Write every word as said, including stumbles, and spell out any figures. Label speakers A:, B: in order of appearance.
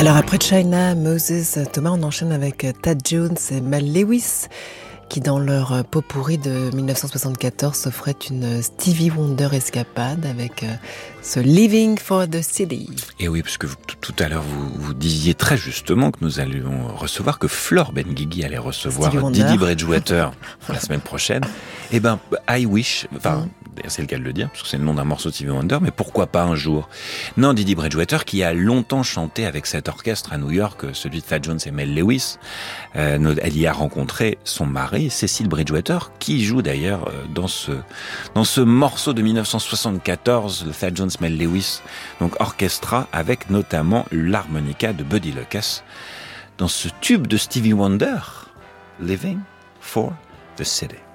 A: Alors après China, Moses, Thomas, on enchaîne avec Thad Jones et Mal Lewis qui dans leur pot pourri de dix-neuf cent soixante-quatorze s'offraient une Stevie Wonder escapade avec ce Living for the City.
B: Et oui, parce que vous, tout à l'heure vous, vous disiez très justement que nous allions recevoir, que Flore Benguigui allait recevoir Didi Bridgewater la semaine prochaine. Eh ben, I wish, enfin, mm. c'est le cas de le dire, parce que c'est le nom d'un morceau de Stevie Wonder, mais pourquoi pas un jour? Non, Didi Bridgewater, qui a longtemps chanté avec cet orchestre à New York, celui de Thad Jones et Mel Lewis, euh, elle y a rencontré son mari, Cecil Bridgewater, qui joue d'ailleurs dans ce, dans ce morceau de dix-neuf cent soixante-quatorze, le Thad Jones, Mel Lewis, donc orchestra, avec notamment l'harmonica de Buddy Lucas, dans ce tube de Stevie Wonder, Living for the City.